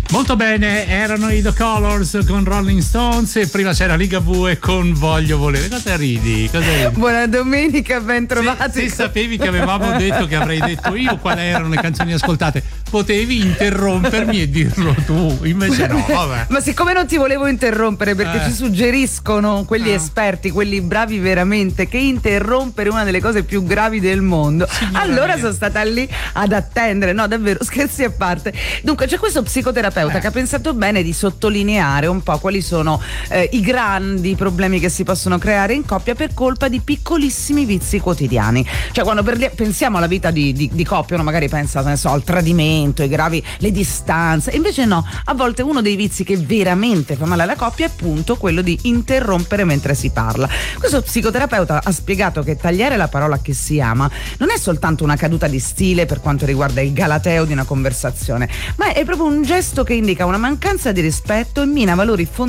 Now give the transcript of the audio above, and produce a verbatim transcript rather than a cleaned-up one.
Molto bene, erano i The Colors con Rolling Stones e prima c'era Ligabue con Voglio volere. Cosa ridi? Cosa ridi? Buona domenica, ben trovati. Se, se sapevi che avevamo detto che avrei detto io quali erano le canzoni ascoltate, potevi interrompermi e dirlo tu, invece no, vabbè. Ma siccome non ti volevo interrompere perché Eh. ci suggeriscono quegli Ah. esperti, quelli bravi veramente, che interrompere è una delle cose più gravi del mondo, Signora allora mia. sono stata lì ad attendere. No, davvero, scherzi a parte. Dunque c'è questo psicoterapeuta Eh. che ha pensato bene di sottolineare un po' quali sono eh, i grandi problemi che si possono creare in coppia per colpa di piccolissimi vizi quotidiani. Cioè quando per- pensiamo alla vita di, di, di coppia, uno magari pensa, ne so, al tradimento, i gravi, le distanze. Invece no, a volte uno dei vizi che veramente fa male alla coppia è appunto quello di interrompere mentre si parla. Questo psicoterapeuta ha spiegato che tagliare la parola che si ama non è soltanto una caduta di stile per quanto riguarda il galateo di una conversazione, ma è proprio un gesto che indica una mancanza di rispetto e mina valori fondamentali